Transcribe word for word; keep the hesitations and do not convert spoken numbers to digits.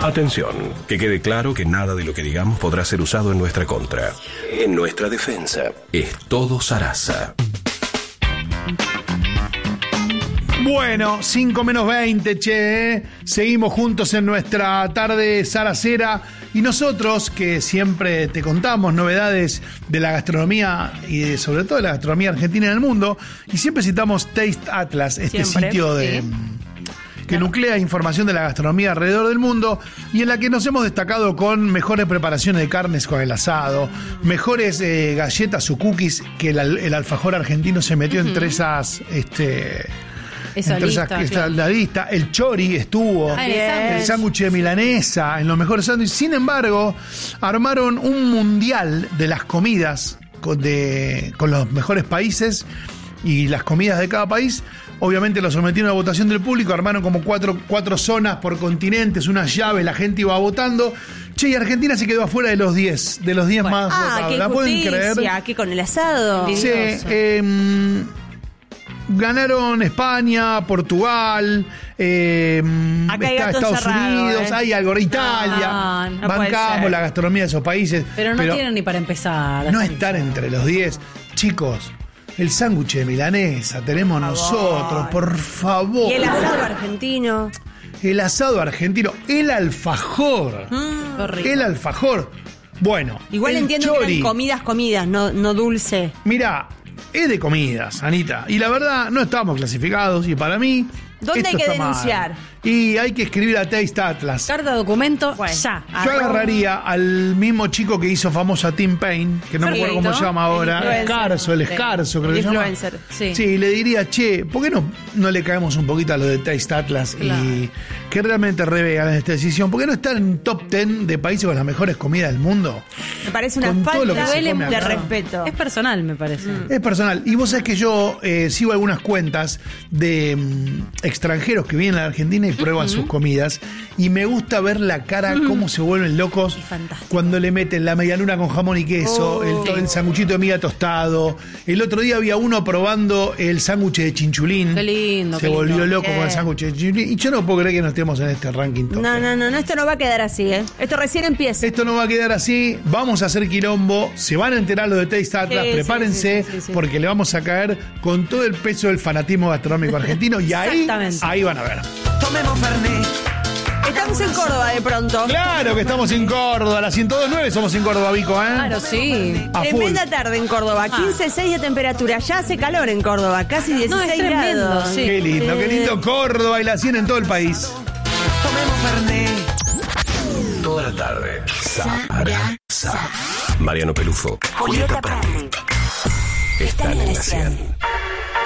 Atención, que quede claro que nada de lo que digamos podrá ser usado en nuestra contra. En nuestra defensa, es todo zaraza. Bueno, cinco menos veinte, che, ¿eh? Seguimos juntos en nuestra tarde zaracera y nosotros que siempre te contamos novedades de la gastronomía y de, sobre todo de la gastronomía argentina en el mundo, y siempre citamos Taste Atlas, este siempre, sitio de... Sí. que nuclea información de la gastronomía alrededor del mundo y en la que nos hemos destacado con mejores preparaciones de carnes con el asado, mejores eh, galletas o cookies, que el, el alfajor argentino se metió uh-huh. entre esas... este Esa entre lista, esas, claro. la lista, el chori estuvo, ah, el sándwich de milanesa, en los mejores sándwiches. Sin embargo, armaron un mundial de las comidas con, de, con los mejores países y las comidas de cada país. Obviamente lo sometieron a votación del público, armaron como cuatro, cuatro zonas por continentes, unas llaves, la gente iba votando. Che, y Argentina se quedó afuera de los diez, de los diez bueno. más ah, votados. Qué ¿La pueden creer? ¿Qué con el asado? Sí, eh, ganaron España, Portugal, eh, Acá hay Estados cerrado, Unidos, eh. hay algo, Italia, no, no bancamos la gastronomía de esos países. Pero no pero tienen ni para empezar. No estar entre los diez, chicos. El sándwich de milanesa tenemos por nosotros, por favor. Y el asado argentino. El asado argentino, el alfajor. Mm, el alfajor. Bueno, igual entiendo chori, que eran comidas, comidas, no, no dulce. Mirá, es de comidas, Anita. Y la verdad, no estamos clasificados y para mí... ¿Dónde hay que denunciar? Mal. Y hay que escribir a Taste Atlas. Carta documento, bueno, ya. Yo agarraría al mismo chico que hizo famoso a Tim Payne, que no me acuerdo cómo se llama ahora. Escarzo, el Escarzo, creo que se llama. Sí. Sí, le diría, che, ¿por qué no, no le caemos un poquito a lo de Taste Atlas? Claro. Y que realmente revean esta decisión. ¿Por qué no están en top diez de países con las mejores comidas del mundo? Me parece una con falta de respeto. Es personal, me parece. Mm. Es personal. Y vos sabés que yo eh, sigo algunas cuentas de um, extranjeros que vienen a la Argentina y prueban uh-huh. sus comidas. Y me gusta ver la cara, uh-huh. cómo se vuelven locos cuando le meten la medialuna con jamón y queso, oh, el, el sanguchito de miga tostado. El otro día había uno probando el sándwich de chinchulín. Qué lindo. Se qué volvió lindo. loco yeah. con el sándwich de chinchulín. Y yo no puedo creer que no estemos en este ranking top. No, no, no, no, esto no va a quedar así, ¿eh? Esto recién empieza. Esto no va a quedar así. Vamos a hacer quilombo. Se van a enterar los de Taste Atlas. Sí, prepárense, sí, sí, sí, sí. porque le vamos a caer con todo el peso del fanatismo gastronómico argentino. Y ahí, ahí van a ver. Tomemos Fernet. Estamos en Córdoba de pronto. Claro que estamos en Córdoba. A las ciento dos punto nueve somos en Córdoba, Vico, ¿eh? Claro, sí. A Tremenda full. tarde en Córdoba. quince punto seis de temperatura. Ya hace calor en Córdoba. Casi dieciséis no, grados. Sí. Qué lindo, qué lindo Córdoba y la cien en todo el país. Tomemos Fernet. Toda la tarde. Zaraza. Mariano Pelufo. Julieta Prandi. Están en la cien.